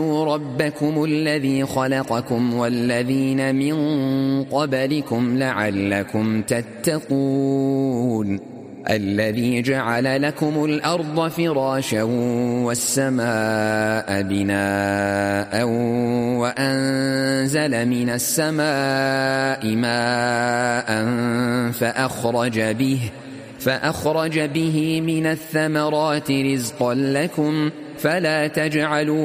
ربكم الذي خلقكم والذين من قبلكم لعلكم تتقون الذي جعل لكم الأرض فراشا والسماء بناء وأنزل من السماء ماء فأخرج به من الثمرات رزقا لكم فلا تجعلوا